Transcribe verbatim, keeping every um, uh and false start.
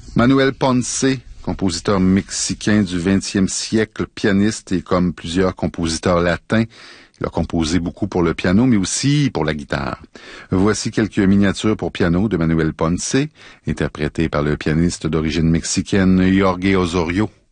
Manuel Ponce, compositeur mexicain du vingtième siècle, pianiste et comme plusieurs compositeurs latins, il a composé beaucoup pour le piano, mais aussi pour la guitare. Voici quelques miniatures pour piano de Manuel Ponce, interprétées par le pianiste d'origine mexicaine Jorge Osorio.